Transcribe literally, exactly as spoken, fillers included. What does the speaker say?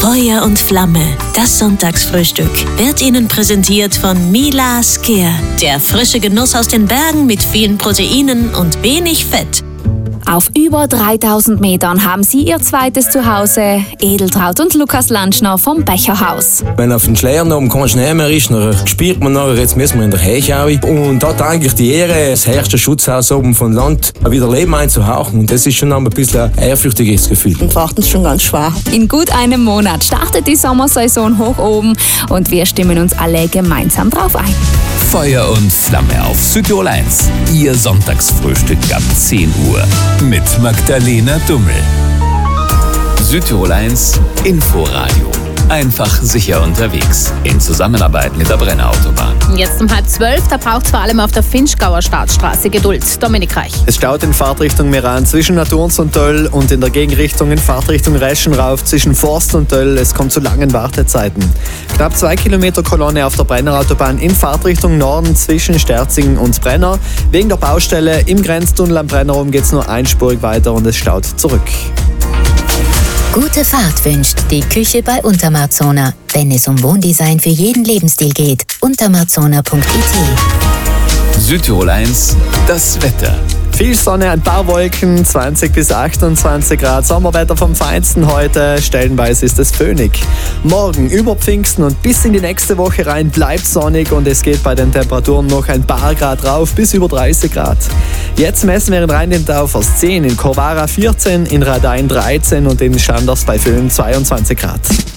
Feuer und Flamme, das Sonntagsfrühstück, wird Ihnen präsentiert von Mila Sker. Der frische Genuss aus den Bergen mit vielen Proteinen und wenig Fett. Auf über dreitausend Metern haben sie ihr zweites Zuhause. Edeltraud und Lukas Lantschner vom Becherhaus. Wenn auf den Schleiern oben kein Schnee mehr ist, dann spürt man nachher, jetzt müssen wir in der Heichau. Und dort eigentlich die Ehre, das höchste Schutzhaus oben vom Land, wieder Leben einzuhauchen. Und das ist schon ein bisschen ein ehrfürchtiges Gefühl. Und warten schon ganz schwer. In gut einem Monat startet die Sommersaison hoch oben und wir stimmen uns alle gemeinsam drauf ein. Feuer und Flamme auf Südtirol eins. Ihr Sonntagsfrühstück ab zehn Uhr. Mit Magdalena Dummel. Südtirol eins Inforadio. Einfach sicher unterwegs. In Zusammenarbeit mit der Brenner Autobahn. Jetzt um halb zwölf, da braucht es vor allem auf der Finchgauer Staatsstraße Geduld. Dominik Reich. Es staut in Fahrtrichtung Meran zwischen Naturns und Töll und in der Gegenrichtung in Fahrtrichtung Reschenrauf zwischen Forst und Töll. Es kommt zu langen Wartezeiten. Knapp zwei Kilometer Kolonne auf der Brenner Autobahn in Fahrtrichtung Norden zwischen Sterzing und Brenner. Wegen der Baustelle im Grenztunnel am Brenner geht es nur einspurig weiter und es staut zurück. Gute Fahrt wünscht die Küche bei Untermarzona. Wenn es um Wohndesign für jeden Lebensstil geht, untermarzona punkt i t. Südtirol eins, das Wetter. Viel Sonne, ein paar Wolken, zwanzig bis achtundzwanzig Grad. Sommerwetter vom Feinsten heute. Stellenweise ist es föhnig. Morgen über Pfingsten und bis in die nächste Woche rein bleibt sonnig und es geht bei den Temperaturen noch ein paar Grad rauf bis über dreißig Grad. Jetzt messen wir in Rhein-den-Taufers zehn, in Corvara vierzehn, in Radein dreizehn und in Schanders bei Föhn zweiundzwanzig Grad.